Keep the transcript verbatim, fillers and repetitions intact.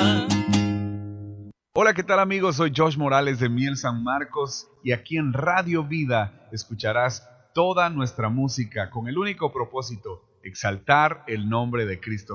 Hola, ¿qué tal amigos? Soy Josh Morales de Miel San Marcos y aquí en Radio Vida escucharás toda nuestra música con el único propósito, exaltar el nombre de Cristo